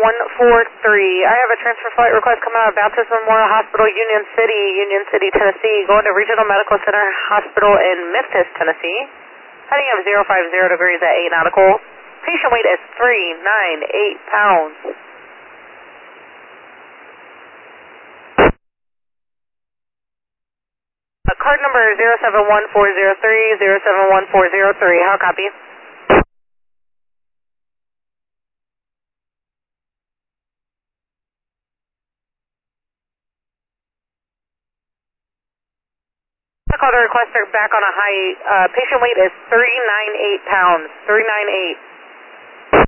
I have a transfer flight request coming out of Baptist Memorial Hospital, Union City, Tennessee, going to Regional Medical Center Hospital in Memphis, Tennessee. Heading of 050 degrees at 8 nautical. Patient weight is 398 pounds. Card number 071403, 071403. How copy? I called the requester back on a high, patient weight is 398 pounds, 398.